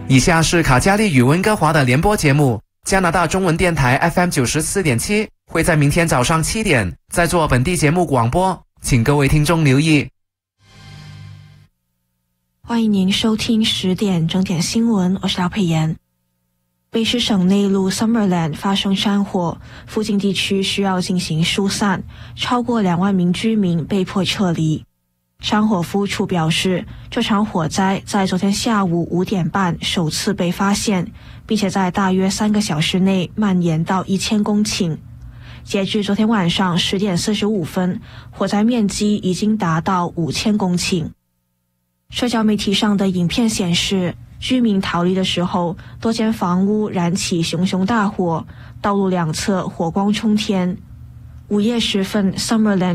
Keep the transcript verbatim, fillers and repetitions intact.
以下是卡加利与温哥华的联播节目，加拿大中文电台 F M 九十四点七会在明天早上七点再做本地节目广播，请各位听众留意。 欢迎您收听十点整点新闻，我是廖佩妍。卑诗省内陆 Summerland 发生山火，附近地区需要进行疏散，超过两万名居民被迫撤离。山火服务处表示，这场火灾在昨天下午五点半首次被发现，并且在大约三个小时内蔓延到一千公顷。截至昨天晚上十点四十五分，火灾面积已经达到五千公顷。社交媒体上的影片显示，居民逃离的时候，多间房屋燃起熊熊大火，道路两侧火光冲天。午夜时分 ，Summerland